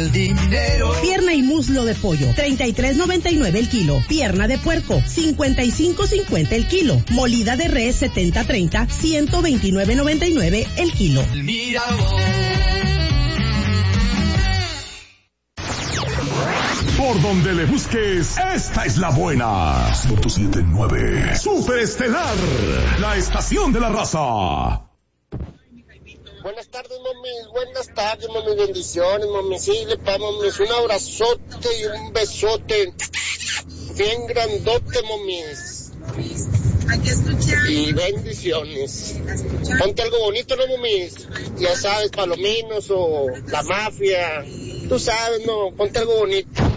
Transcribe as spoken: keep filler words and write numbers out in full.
el dinero. Pierna y muslo de pollo, treinta y tres noventa y nueve el kilo. Pierna de puerco, cincuenta y cinco cincuenta el kilo. Molida de res, setenta treinta, ciento veintinueve noventa y nueve el kilo. Mira vos. Por donde le busques, esta es la buena. ciento siete punto nueve. Super Estelar, la estación de la raza. Buenas tardes, mami. Buenas tardes, mami. Bendiciones, mami. Sí, le pagamos un abrazote y un besote bien grandote, mami. Y bendiciones. Ponte algo bonito, ¿no, mami? Ya sabes, Palominos o La Mafia. Tú sabes, ¿no? Ponte algo bonito.